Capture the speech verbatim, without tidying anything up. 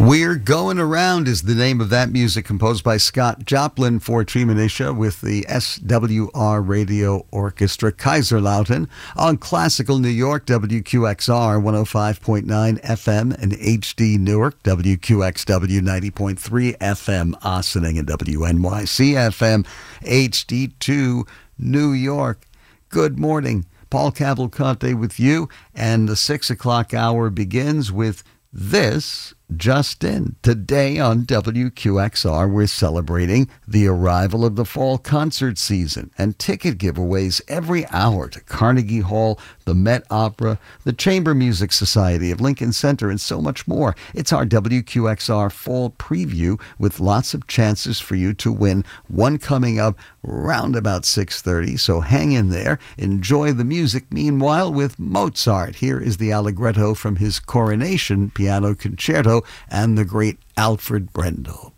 We're Going Around is the name of that music, composed by Scott Joplin for Treemonisha with the S W R Radio Orchestra, Kaiserlauten, on Classical New York, W Q X R one oh five point nine F M and H D Newark, W Q X W ninety point three F M Ossining, and W N Y C F M H D two New York. Good morning. Paul Cavalcante with you, and the six o'clock hour begins with this just in. Today on W Q X R, we're celebrating the arrival of the fall concert season and ticket giveaways every hour to Carnegie Hall, the Met Opera, the Chamber Music Society of Lincoln Center, and so much more. It's our W Q X R fall preview with lots of chances for you to win. One coming up round about six thirty, so hang in there. Enjoy the music. Meanwhile, with Mozart, here is the Allegretto from his Coronation Piano Concerto and the great Alfred Brendel.